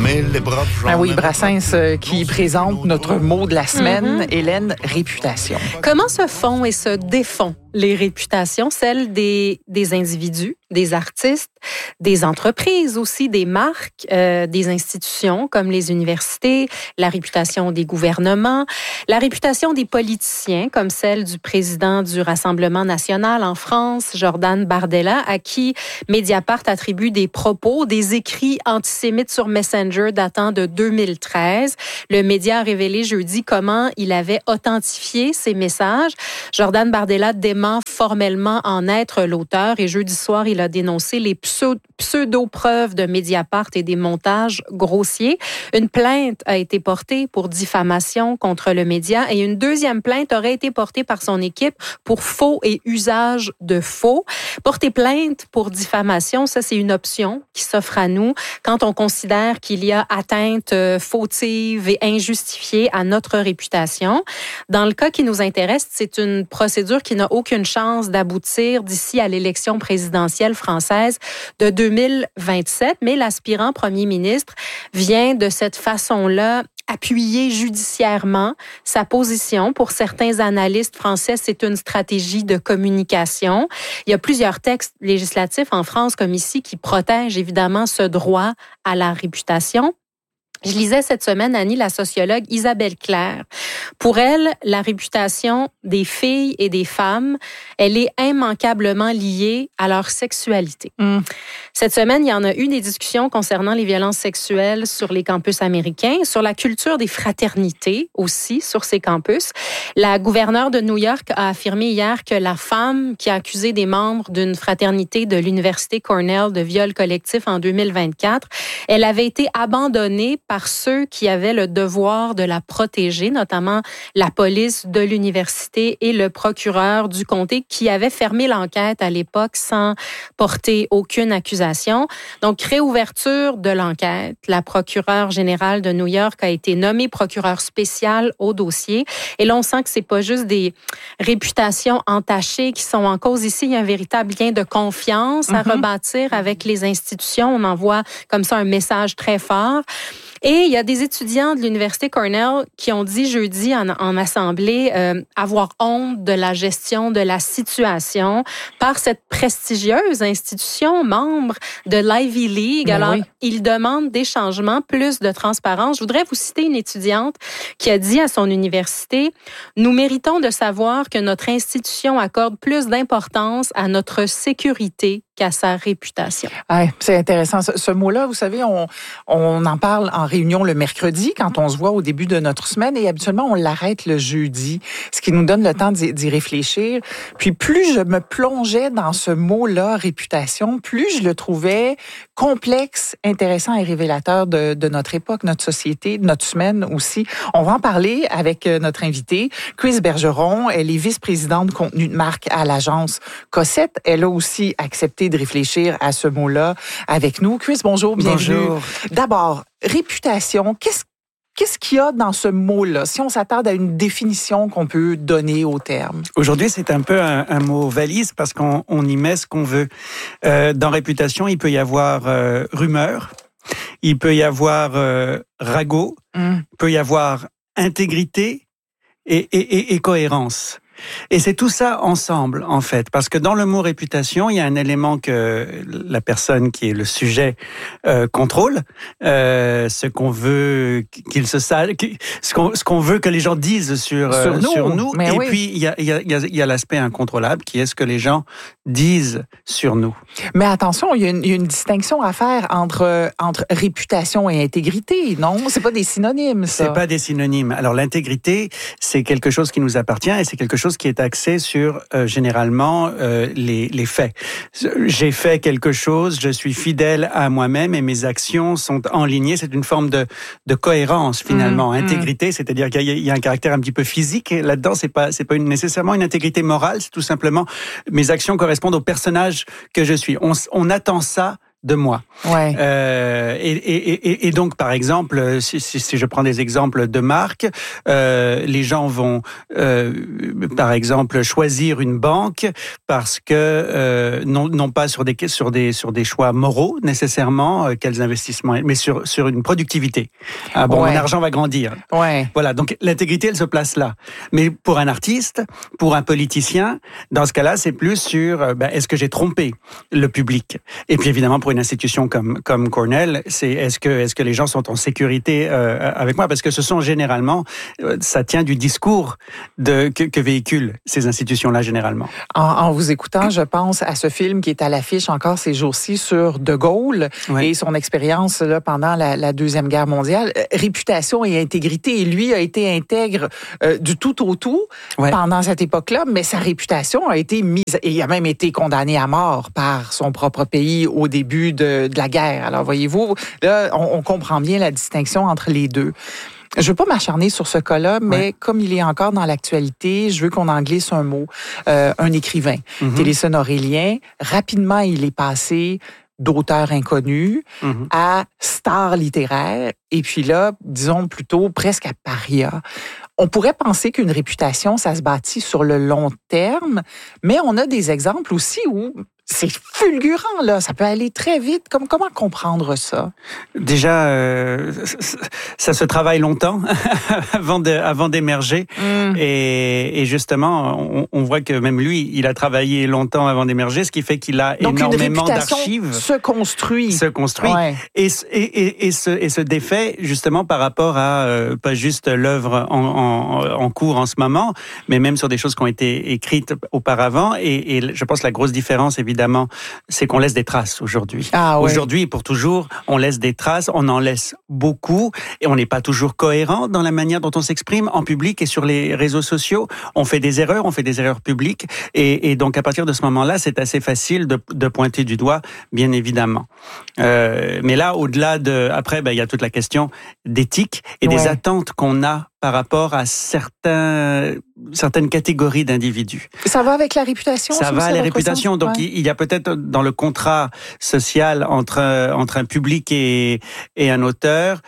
Mais les braves gens... Ah oui, Brassens qui présente notre mot de la semaine, Hélène, réputation. Comment se font et se défont les réputations, celles des individus, des artistes, des entreprises aussi, des marques, des institutions comme les universités, la réputation des gouvernements, la réputation des politiciens comme celle du président du Rassemblement national en France, Jordan Bardella, à qui Mediapart attribue des propos, des écrits antisémites sur Messenger datant de 2013. Le média a révélé jeudi comment il avait authentifié ces messages. Jordan Bardella dément formellement en être l'auteur et jeudi soir, il a dénoncé les pseudo-preuves de Mediapart et des montages grossiers. Une plainte a été portée pour diffamation contre le média et une deuxième plainte aurait été portée par son équipe pour faux et usage de faux. Porter plainte pour diffamation, ça c'est une option qui s'offre à nous quand on considère qu'il y a atteinte fautive et injustifiée à notre réputation. Dans le cas qui nous intéresse, c'est une procédure qui n'a aucune chance d'aboutir d'ici à l'élection présidentielle française de 2027, mais l'aspirant premier ministre vient de cette façon-là appuyer judiciairement sa position. Pour certains analystes français, c'est une stratégie de communication. Il y a plusieurs textes législatifs en France comme ici qui protègent évidemment ce droit à la réputation. Je lisais cette semaine, Annie, la sociologue Isabelle Claire. Pour elle, la réputation des filles et des femmes, elle est immanquablement liée à leur sexualité. Cette semaine, il y en a eu des discussions concernant les violences sexuelles sur les campus américains, sur la culture des fraternités aussi sur ces campus. La gouverneure de New York a affirmé hier que la femme qui a accusé des membres d'une fraternité de l'Université Cornell de viol collectif en 2024, elle avait été abandonnée par ceux qui avaient le devoir de la protéger, notamment la police de l'université et le procureur du comté qui avait fermé l'enquête à l'époque sans porter aucune accusation. Donc, réouverture de l'enquête. La procureure générale de New York a été nommée procureure spéciale au dossier. Et là, on sent que c'est pas juste des réputations entachées qui sont en cause. Ici, il y a un véritable lien de confiance à rebâtir avec les institutions. On envoie comme ça un message très fort. Et il y a des étudiants de l'Université Cornell qui ont dit jeudi en assemblée avoir honte de la gestion de la situation par cette prestigieuse institution membre de l'Ivy League. Alors, ils demandent des changements, plus de transparence. Je voudrais vous citer une étudiante qui a dit à son université « Nous méritons de savoir que notre institution accorde plus d'importance à notre sécurité qu'à sa réputation. » C'est intéressant. Ce mot-là, vous savez, on en parle en réunion le mercredi quand on se voit au début de notre semaine et habituellement, on l'arrête le jeudi, ce qui nous donne le temps d'y réfléchir. Puis plus je me plongeais dans ce mot-là, réputation, plus je le trouvais complexe, intéressant et révélateur de notre époque, notre société, de notre semaine aussi. On va en parler avec notre invitée, Chris Bergeron. Elle est vice-présidente contenu de marque à l'agence Cossette. Elle a aussi accepté de réfléchir à ce mot-là avec nous. Chris, bonjour, bienvenue. Bonjour. D'abord, réputation, qu'est-ce qu'il y a dans ce mot-là, si on s'attarde à une définition qu'on peut donner au terme? Aujourd'hui, c'est un peu un mot valise parce qu'on y met ce qu'on veut. Dans réputation, il peut y avoir rumeur, il peut y avoir ragot, il peut y avoir intégrité et cohérence. Et c'est tout ça ensemble, en fait, parce que dans le mot réputation, il y a un élément que la personne qui est le sujet contrôle, ce qu'on veut qu'il se sache, ce qu'on veut que les gens disent sur nous. Mais et puis il y a l'aspect incontrôlable qui est ce que les gens disent sur nous. Mais attention, il y a une distinction à faire entre réputation et intégrité, non? C'est pas des synonymes, ça. C'est pas des synonymes. Alors l'intégrité, c'est quelque chose qui nous appartient et c'est quelque chose qui est axé sur généralement les faits. J'ai fait quelque chose, je suis fidèle à moi-même et mes actions sont enlignées. C'est une forme de cohérence finalement. Intégrité, c'est-à-dire qu'il y a un caractère un petit peu physique là-dedans. C'est pas nécessairement une intégrité morale. C'est tout simplement mes actions correspondent au personnage que je suis. On attend ça de moi. Ouais. Et donc, par exemple, si je prends des exemples de marques, les gens vont, par exemple, choisir une banque parce que non pas sur des choix moraux nécessairement, quels investissements, mais sur une productivité. Ah bon, mon argent va grandir. Ouais. Voilà, donc l'intégrité, elle se place là. Mais pour un artiste, pour un politicien, dans ce cas-là, c'est plus sur est-ce que j'ai trompé le public. Et puis évidemment, pour une institution comme Cornell, c'est est-ce que les gens sont en sécurité avec moi, parce que ce sont généralement, ça tient du discours que véhiculent ces institutions-là généralement. En vous écoutant, je pense à ce film qui est à l'affiche encore ces jours-ci sur De Gaulle et son expérience là, pendant la Deuxième Guerre mondiale. Réputation et intégrité. Et lui a été intègre du tout au tout pendant cette époque-là, mais sa réputation a été mise, et il a même été condamné à mort par son propre pays au début de la guerre. Alors voyez-vous, là, on comprend bien la distinction entre les deux. Je veux pas m'acharner sur ce cas-là, mais comme il est encore dans l'actualité, je veux qu'on en glisse un mot. Un écrivain, Téléson Aurélien, rapidement, il est passé d'auteur inconnu à star littéraire, et puis là, disons plutôt presque à paria. On pourrait penser qu'une réputation, ça se bâtit sur le long terme, mais on a des exemples aussi où c'est fulgurant, là. Ça peut aller très vite. Comment comprendre ça? Déjà, ça se travaille longtemps avant d'émerger. Et justement, on voit que même lui, il a travaillé longtemps avant d'émerger, ce qui fait qu'il a donc énormément d'archives. Se construit. Et se défait justement par rapport à pas juste l'œuvre en cours en ce moment, mais même sur des choses qui ont été écrites auparavant. Et je pense que la grosse différence, évidemment, c'est qu'on laisse des traces aujourd'hui. Aujourd'hui, pour toujours, on laisse des traces, on en laisse beaucoup, et on n'est pas toujours cohérent dans la manière dont on s'exprime en public et sur les réseaux sociaux. On fait des erreurs publiques, et donc à partir de ce moment-là, c'est assez facile de pointer du doigt, bien évidemment. Mais là, au-delà après, il y a toute la question d'éthique et des attentes qu'on a par rapport à certaines catégories d'individus. Ça va avec la réputation? Ça va à la réputation. Donc, il y a peut-être dans le contrat social entre un public et un auteur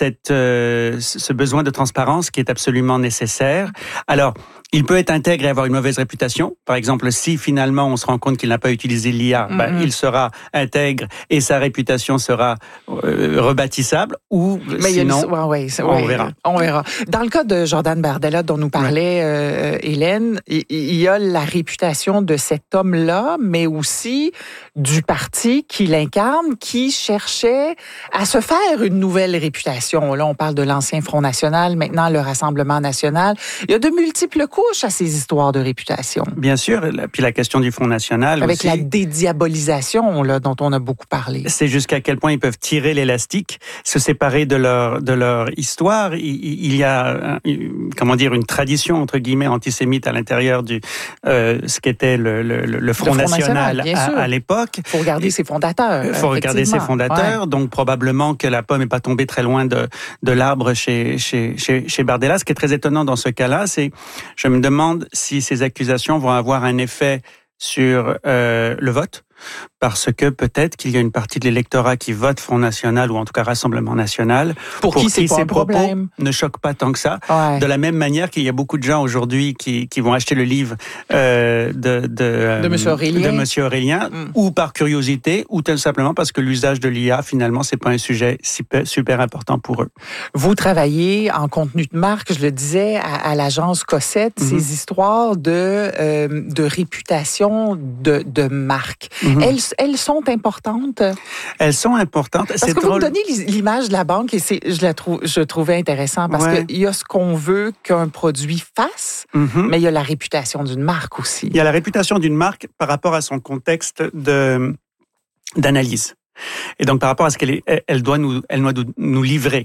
ce besoin de transparence qui est absolument nécessaire. Alors, il peut être intègre et avoir une mauvaise réputation. Par exemple, si finalement on se rend compte qu'il n'a pas utilisé l'IA, il sera intègre et sa réputation sera rebâtissable, ou sinon, on verra. On verra. Dans le cas de Jordan Bardella dont nous parlait Hélène, il y a la réputation de cet homme-là, mais aussi du parti qu'il incarne, qui cherchait à se faire une nouvelle réputation. Là, on parle de l'ancien Front National, maintenant le Rassemblement National. Il y a de multiples couches à ces histoires de réputation. Bien sûr, puis la question du Front National avec aussi, la dédiabolisation là, dont on a beaucoup parlé. C'est jusqu'à quel point ils peuvent tirer l'élastique, se séparer de leur histoire. Il y a une tradition entre guillemets antisémite à l'intérieur du ce qu'était le Front National à l'époque. Il faut regarder ses fondateurs. Il faut regarder ses fondateurs. Donc probablement que la pomme n'est pas tombée très loin de l'arbre chez Bardella. Ce qui est très étonnant dans ce cas-là, c'est je me demande si ces accusations vont avoir un effet sur le vote. Parce que peut-être qu'il y a une partie de l'électorat qui vote Front National ou en tout cas Rassemblement National pour qui ces propos ne choquent pas tant que ça. De la même manière qu'il y a beaucoup de gens aujourd'hui qui vont acheter le livre de Monsieur Aurélien ou par curiosité ou tout simplement parce que l'usage de l'IA finalement c'est pas un sujet super important pour eux. Vous travaillez en contenu de marque, je le disais à l'agence Cossette, ces histoires de réputation de marque. Elles sont importantes. Elles sont importantes. Parce que vous me donnez l'image de la banque et je trouvais intéressant parce qu'il y a ce qu'on veut qu'un produit fasse, mais il y a la réputation d'une marque aussi. Il y a la réputation d'une marque par rapport à son contexte d'analyse. Et donc, par rapport à ce elle doit nous livrer.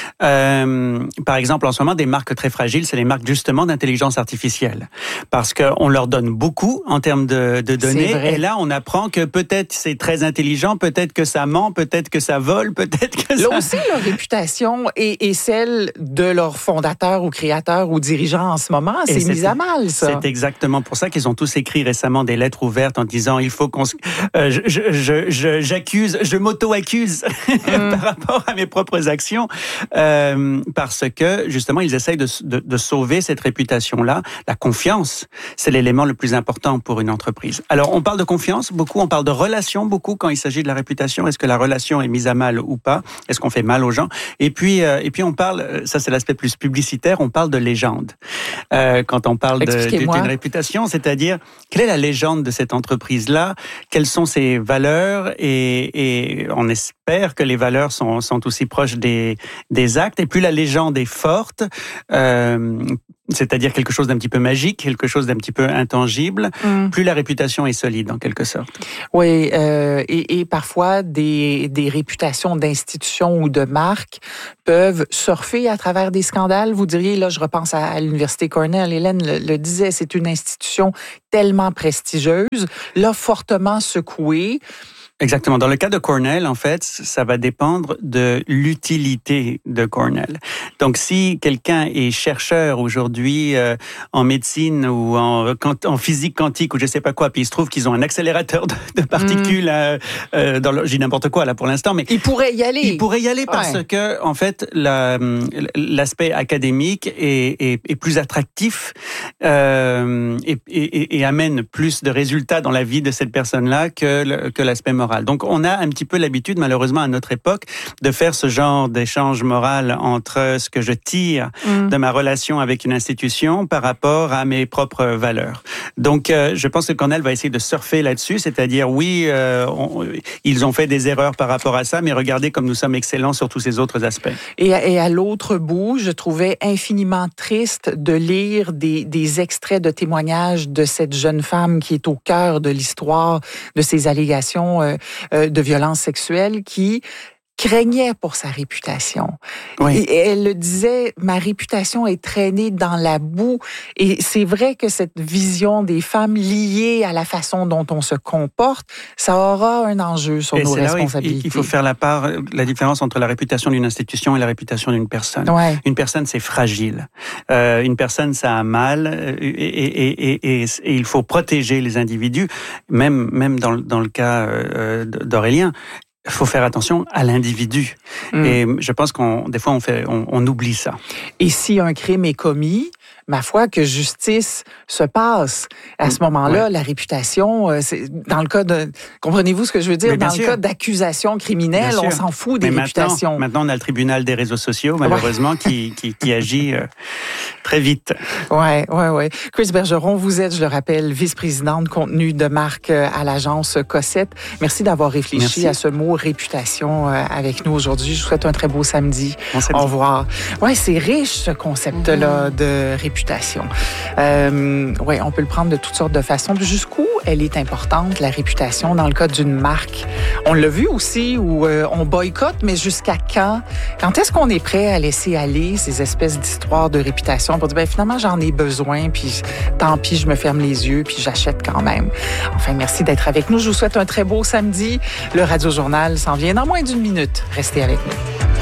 Par exemple, en ce moment, des marques très fragiles, c'est les marques justement d'intelligence artificielle. Parce qu'on leur donne beaucoup en termes de données. Et là, on apprend que peut-être c'est très intelligent, peut-être que ça ment, peut-être que ça vole, peut-être que là aussi, leur réputation et celle de leurs fondateurs ou créateurs ou dirigeants en ce moment, c'est mis à mal, ça. C'est exactement pour ça qu'ils ont tous écrit récemment des lettres ouvertes en disant il faut qu'on... j'accuse je m'auto-accuse par rapport à mes propres actions parce que justement ils essayent de sauver cette réputation-là. La confiance, c'est l'élément le plus important pour une entreprise. Alors on parle de confiance beaucoup, on parle de relation beaucoup quand il s'agit de la réputation. Est-ce que la relation est mise à mal ou pas? Est-ce qu'on fait mal aux gens? Et puis on parle, ça c'est l'aspect plus publicitaire, on parle de légende. Quand on parle d'une réputation, c'est-à-dire quelle est la légende de cette entreprise-là? Quelles sont ses valeurs? Et on espère que les valeurs sont aussi proches des actes. Et plus la légende est forte, c'est-à-dire quelque chose d'un petit peu magique, quelque chose d'un petit peu intangible, plus la réputation est solide en quelque sorte. Oui, et parfois des réputations d'institutions ou de marques peuvent surfer à travers des scandales. Vous diriez, là, je repense à l'Université Cornell, Hélène le disait, c'est une institution tellement prestigieuse, là, fortement secouée. Exactement. Dans le cas de Cornell, en fait, ça va dépendre de l'utilité de Cornell. Donc, si quelqu'un est chercheur aujourd'hui en médecine ou en physique quantique ou je sais pas quoi, puis il se trouve qu'ils ont un accélérateur de particules, j'ai n'importe quoi là pour l'instant, mais il pourrait y aller. Il pourrait y aller parce que, en fait, l'aspect académique est plus attractif et amène plus de résultats dans la vie de cette personne-là que l'aspect moral. Donc, on a un petit peu l'habitude, malheureusement, à notre époque, de faire ce genre d'échange moral entre ce que je tire de ma relation avec une institution par rapport à mes propres valeurs. Donc, je pense que Cornell va essayer de surfer là-dessus, c'est-à-dire, oui, ils ont fait des erreurs par rapport à ça, mais regardez comme nous sommes excellents sur tous ces autres aspects. Et à l'autre bout, je trouvais infiniment triste de lire des extraits de témoignages de cette jeune femme qui est au cœur de l'histoire de ces allégations de violences sexuelles qui craignait pour sa réputation. Oui. Et elle le disait, ma réputation est traînée dans la boue. Et c'est vrai que cette vision des femmes liée à la façon dont on se comporte, ça aura un enjeu sur nos responsabilités. Il faut faire la différence entre la réputation d'une institution et la réputation d'une personne. Ouais. Une personne, c'est fragile. Une personne, ça a mal et il faut protéger les individus, même dans le cas d'Aurélien. Il faut faire attention à l'individu. Et je pense des fois, on oublie ça. Et si un crime est commis, ma foi, que justice se passe. À ce moment-là, la réputation, c'est dans le cas de... Comprenez-vous ce que je veux dire? Dans le cas d'accusation criminelle, on s'en fout des réputations. Maintenant, on a le tribunal des réseaux sociaux, malheureusement, qui agit très vite. Ouais. Chris Bergeron, vous êtes, je le rappelle, vice-présidente contenu de marque à l'agence Cossette. Merci d'avoir réfléchi à ce mot réputation avec nous aujourd'hui. Je vous souhaite un très beau samedi. Au revoir. Ouais, c'est riche ce concept-là de réputation. On peut le prendre de toutes sortes de façons. Jusqu'où elle est importante, la réputation, dans le cas d'une marque? On l'a vu aussi où on boycotte, mais jusqu'à quand? Quand est-ce qu'on est prêt à laisser aller ces espèces d'histoires de réputation pour dire, finalement, j'en ai besoin, puis tant pis, je me ferme les yeux, puis j'achète quand même. Enfin, merci d'être avec nous. Je vous souhaite un très beau samedi. Le Radio Journal s'en vient dans moins d'une minute. Restez avec nous.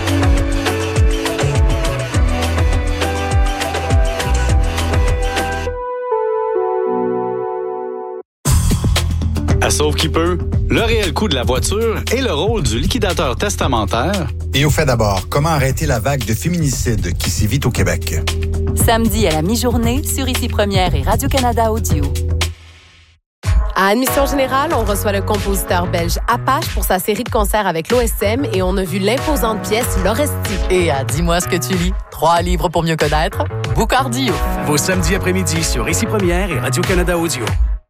À Sauve qui peut, le réel coût de la voiture et le rôle du liquidateur testamentaire. Et au fait d'abord, comment arrêter la vague de féminicides qui sévit au Québec? Samedi à la mi-journée sur Ici Première et Radio-Canada Audio. À Admission Générale, on reçoit le compositeur belge Apache pour sa série de concerts avec l'OSM et on a vu l'imposante pièce L'Orestie. Et à Dis-moi ce que tu lis, 3 livres pour mieux connaître, Boucardio. Vos samedis après-midi sur Ici Première et Radio-Canada Audio.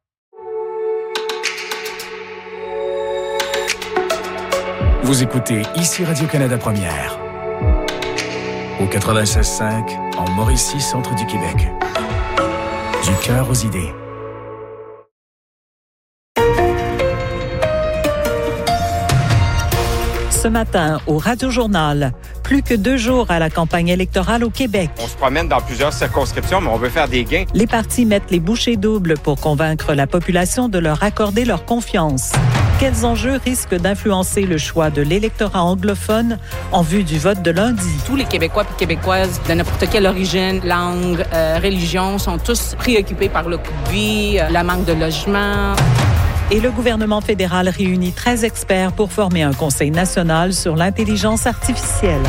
Vous écoutez Ici Radio-Canada Première. Au 96.5, en Mauricie, centre du Québec. Du cœur aux idées. Ce matin, au Radio-Journal, plus que 2 jours à la campagne électorale au Québec. On se promène dans plusieurs circonscriptions, mais on veut faire des gains. Les partis mettent les bouchées doubles pour convaincre la population de leur accorder leur confiance. Quels enjeux risquent d'influencer le choix de l'électorat anglophone en vue du vote de lundi? Tous les Québécois et Québécoises de n'importe quelle origine, langue, religion sont tous préoccupés par le coût de vie, le manque de logement. Et le gouvernement fédéral réunit 13 experts pour former un conseil national sur l'intelligence artificielle.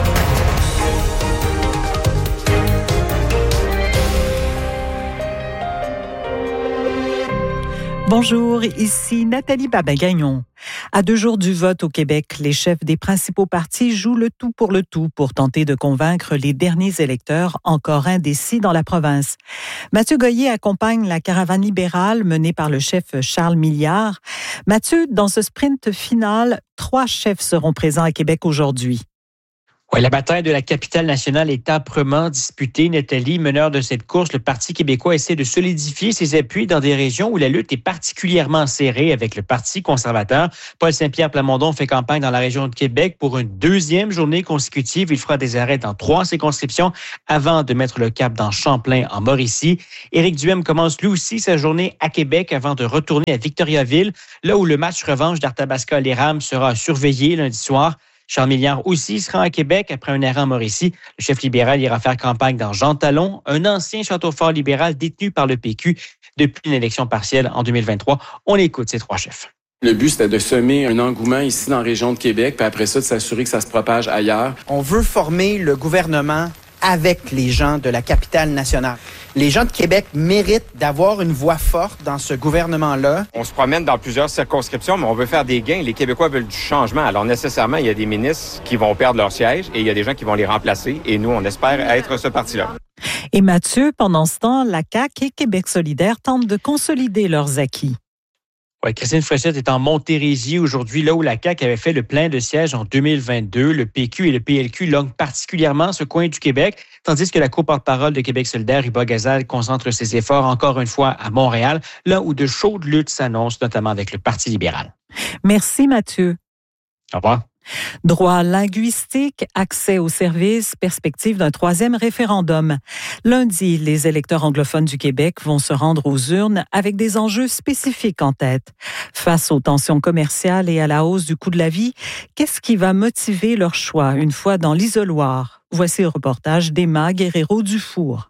Bonjour, ici Nathalie Babin-Gagnon. À 2 jours du vote au Québec, les chefs des principaux partis jouent le tout pour tenter de convaincre les derniers électeurs encore indécis dans la province. Mathieu Goyer accompagne la caravane libérale menée par le chef Charles Milliard. Mathieu, dans ce sprint final, 3 chefs seront présents à Québec aujourd'hui. Oui, la bataille de la capitale nationale est âprement disputée. Nathalie, meneur de cette course, le Parti québécois essaie de solidifier ses appuis dans des régions où la lutte est particulièrement serrée avec le Parti conservateur. Paul Saint-Pierre Plamondon fait campagne dans la région de Québec pour une 2e journée consécutive. Il fera des arrêts dans 3 circonscriptions avant de mettre le cap dans Champlain, en Mauricie. Éric Duhem commence lui aussi sa journée à Québec avant de retourner à Victoriaville, là où le match revanche d'Arthabasca-Les Rames sera surveillé lundi soir. Charles Milliard aussi se rend à Québec après un arrêt en Mauricie. Le chef libéral ira faire campagne dans Jean Talon, un ancien château fort libéral détenu par le PQ depuis une élection partielle en 2023. On écoute ces 3 chefs. Le but, c'était de semer un engouement ici dans la région de Québec, puis après ça, de s'assurer que ça se propage ailleurs. On veut former le gouvernement avec les gens de la capitale nationale. Les gens de Québec méritent d'avoir une voix forte dans ce gouvernement-là. On se promène dans plusieurs circonscriptions, mais on veut faire des gains. Les Québécois veulent du changement. Alors nécessairement, il y a des ministres qui vont perdre leur siège et il y a des gens qui vont les remplacer. Et nous, on espère être ce parti-là. Et Mathieu, pendant ce temps, la CAQ et Québec solidaire tentent de consolider leurs acquis. Oui, Christine Fréchette est en Montérégie aujourd'hui, là où la CAQ avait fait le plein de sièges en 2022. Le PQ et le PLQ longuent particulièrement ce coin du Québec, tandis que la co-porte-parole de Québec solidaire, Iba Gazal, concentre ses efforts encore une fois à Montréal, là où de chaudes luttes s'annoncent, notamment avec le Parti libéral. Merci Mathieu. Au revoir. Droit linguistique, accès aux services, perspective d'un 3e référendum. Lundi, les électeurs anglophones du Québec vont se rendre aux urnes avec des enjeux spécifiques en tête. Face aux tensions commerciales et à la hausse du coût de la vie, qu'est-ce qui va motiver leur choix une fois dans l'isoloir? Voici le reportage d'Emma Guerrero-Dufour.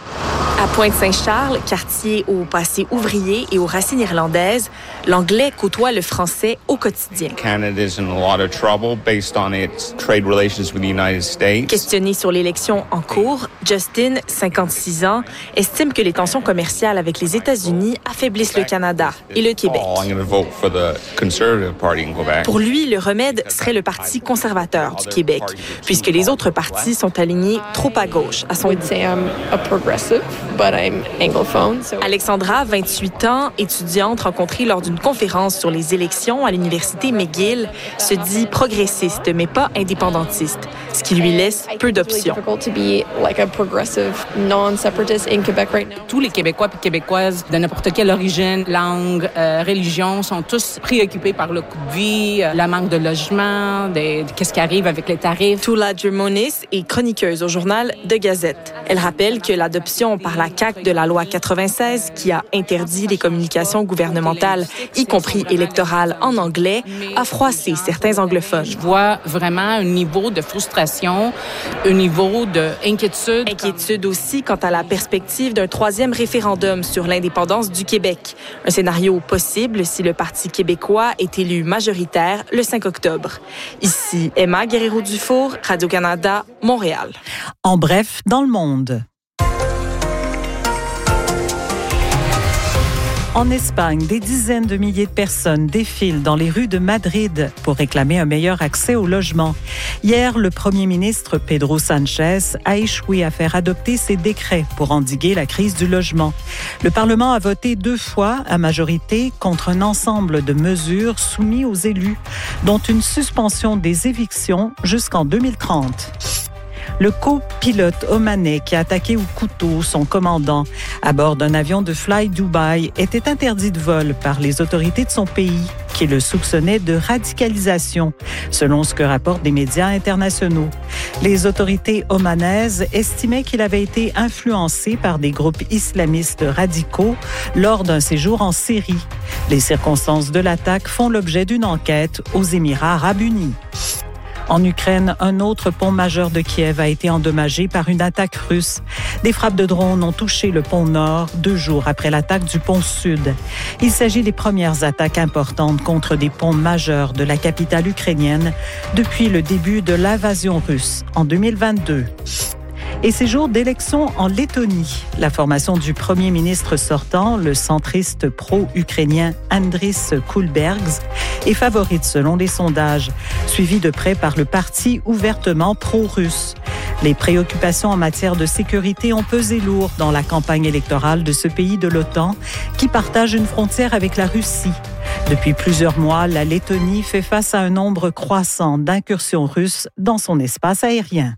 À Pointe-Saint-Charles, quartier au passé ouvrier et aux racines irlandaises, l'anglais côtoie le français au quotidien. Canada's in a lot of trouble based on its trade relations with the United States. Questionné sur l'élection en cours, Justin, 56 ans, estime que les tensions commerciales avec les États-Unis affaiblissent le Canada et le Québec. Pour lui, le remède serait le Parti conservateur du Québec, puisque les autres partis sont alignés trop à gauche, à son goût. But I'm anglophone. Alexandra, 28 ans, étudiante rencontrée lors d'une conférence sur les élections à l'université McGill, se dit progressiste mais pas indépendantiste, ce qui lui laisse peu d'options. Tous les Québécois et Québécoises de n'importe quelle origine, langue, religion sont tous préoccupés par le coût de vie, le manque de logement, qu'est-ce qui arrive avec les tarifs. Tula Germonis est chroniqueuse au journal de Gazette. Elle rappelle que l'adoption par la CAQ de la loi 96 qui a interdit les communications gouvernementales, y compris électorales en anglais, a froissé certains anglophones. Je vois vraiment un niveau de frustration, un niveau d'inquiétude. Inquiétude aussi quant à la perspective d'un 3e référendum sur l'indépendance du Québec. Un scénario possible si le Parti québécois est élu majoritaire le 5 octobre. Ici, Emma Guerrero-Dufour, Radio-Canada, Montréal. En bref, dans le monde. En Espagne, des dizaines de milliers de personnes défilent dans les rues de Madrid pour réclamer un meilleur accès au logement. Hier, le premier ministre Pedro Sánchez a échoué à faire adopter ses décrets pour endiguer la crise du logement. Le Parlement a voté 2 fois à majorité contre un ensemble de mesures soumises aux élus, dont une suspension des évictions jusqu'en 2030. Le copilote omanais qui a attaqué au couteau son commandant à bord d'un avion de Fly Dubai était interdit de vol par les autorités de son pays qui le soupçonnaient de radicalisation, selon ce que rapportent des médias internationaux. Les autorités omanaises estimaient qu'il avait été influencé par des groupes islamistes radicaux lors d'un séjour en Syrie. Les circonstances de l'attaque font l'objet d'une enquête aux Émirats arabes unis. En Ukraine, un autre pont majeur de Kiev a été endommagé par une attaque russe. Des frappes de drones ont touché le pont Nord 2 jours après l'attaque du pont Sud. Il s'agit des premières attaques importantes contre des ponts majeurs de la capitale ukrainienne depuis le début de l'invasion russe en 2022. Et ces jours d'élection en Lettonie. La formation du premier ministre sortant, le centriste pro-ukrainien Andris Kulbergs, est favorite selon les sondages, suivi de près par le parti ouvertement pro-russe. Les préoccupations en matière de sécurité ont pesé lourd dans la campagne électorale de ce pays de l'OTAN qui partage une frontière avec la Russie. Depuis plusieurs mois, la Lettonie fait face à un nombre croissant d'incursions russes dans son espace aérien.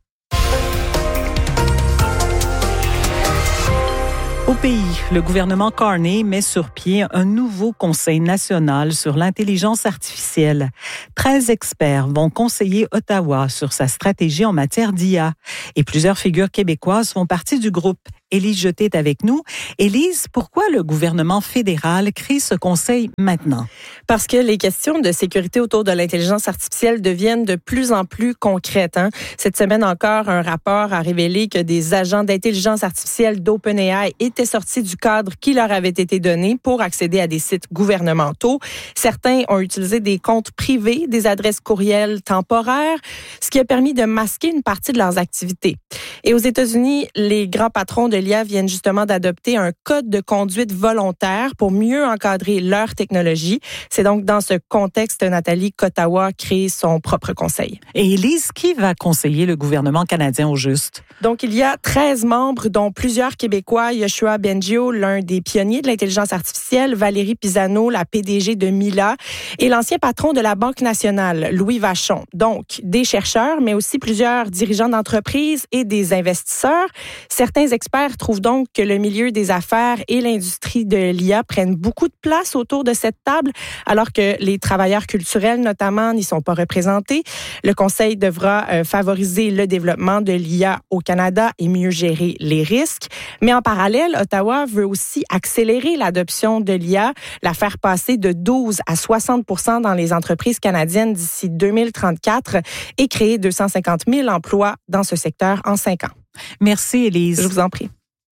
Au pays, le gouvernement Carney met sur pied un nouveau conseil national sur l'intelligence artificielle. 13 experts vont conseiller Ottawa sur sa stratégie en matière d'IA. Et plusieurs figures québécoises font partie du groupe. Élise Jeté est avec nous. Élise, pourquoi le gouvernement fédéral crée ce conseil maintenant? Parce que les questions de sécurité autour de l'intelligence artificielle deviennent de plus en plus concrètes. Cette semaine encore, un rapport a révélé que des agents d'intelligence artificielle d'OpenAI étaient sortis du cadre qui leur avait été donné pour accéder à des sites gouvernementaux. Certains ont utilisé des comptes privés, des adresses courriels temporaires, ce qui a permis de masquer une partie de leurs activités. Et aux États-Unis, les grands patrons de l'IA viennent justement d'adopter un code de conduite volontaire pour mieux encadrer leur technologie. C'est donc dans ce contexte, Nathalie, qu'Ottawa crée son propre conseil. Et Élise, qui va conseiller le gouvernement canadien au juste? Donc, il y a 13 membres, dont plusieurs Québécois. Yoshua Bengio, l'un des pionniers de l'intelligence artificielle, Valérie Pisano, la PDG de Mila, et l'ancien patron de la Banque nationale, Louis Vachon. Donc, des chercheurs, mais aussi plusieurs dirigeants d'entreprises et des investisseurs. Certains experts trouvent donc que le milieu des affaires et l'industrie de l'IA prennent beaucoup de place autour de cette table, alors que les travailleurs culturels, notamment, n'y sont pas représentés. Le Conseil devra favoriser le développement de l'IA au Canada et mieux gérer les risques. Mais en parallèle, Ottawa veut aussi accélérer l'adoption de l'IA, la faire passer de 12 à 60% dans les entreprises canadiennes d'ici 2034 et créer 250 000 emplois dans ce secteur en 5 ans. Merci, Élise. Je vous en prie.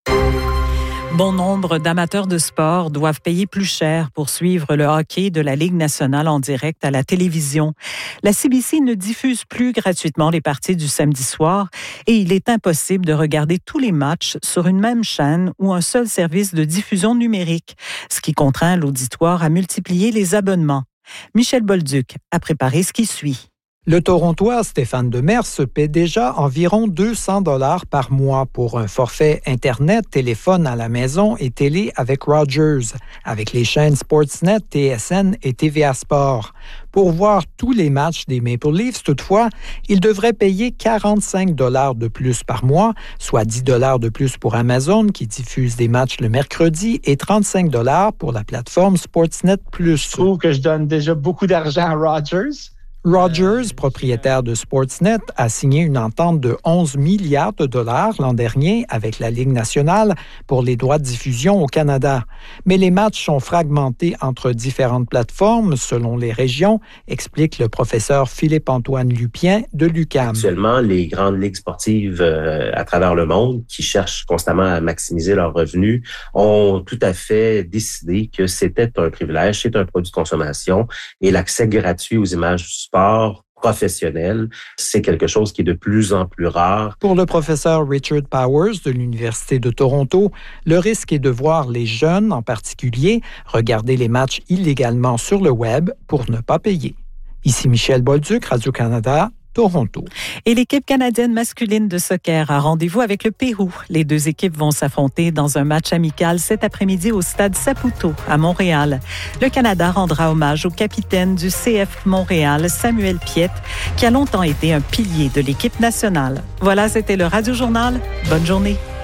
Bon nombre d'amateurs de sport doivent payer plus cher pour suivre le hockey de la Ligue nationale en direct à la télévision. La CBC ne diffuse plus gratuitement les parties du samedi soir et il est impossible de regarder tous les matchs sur une même chaîne ou un seul service de diffusion numérique, ce qui contraint l'auditoire à multiplier les abonnements. Michel Bolduc a préparé ce qui suit. Le Torontois Stéphane Demers se paie déjà environ 200 $ par mois pour un forfait Internet, téléphone à la maison et télé avec Rogers, avec les chaînes Sportsnet, TSN et TVA Sport. Pour voir tous les matchs des Maple Leafs, toutefois, il devrait payer 45 $ de plus par mois, soit 10 $ de plus pour Amazon qui diffuse des matchs le mercredi et 35 $ pour la plateforme Sportsnet+. Je trouve que je donne déjà beaucoup d'argent à Rogers. Rogers, propriétaire de Sportsnet, a signé une entente de 11 milliards de dollars l'an dernier avec la Ligue nationale pour les droits de diffusion au Canada. Mais les matchs sont fragmentés entre différentes plateformes selon les régions, explique le professeur Philippe-Antoine Lupien de l'UQAM. Actuellement, les grandes ligues sportives à travers le monde qui cherchent constamment à maximiser leurs revenus ont tout à fait décidé que c'était un privilège, c'est un produit de consommation et l'accès gratuit aux images du sport professionnel, c'est quelque chose qui est de plus en plus rare. Pour le professeur Richard Powers de l'Université de Toronto, le risque est de voir les jeunes, en particulier, regarder les matchs illégalement sur le web pour ne pas payer. Ici Michel Bolduc, Radio-Canada, Toronto. Et l'équipe canadienne masculine de soccer a rendez-vous avec le Pérou. Les deux équipes vont s'affronter dans un match amical cet après-midi au stade Saputo à Montréal. Le Canada rendra hommage au capitaine du CF Montréal, Samuel Piette, qui a longtemps été un pilier de l'équipe nationale. Voilà, c'était le Radio Journal. Bonne journée.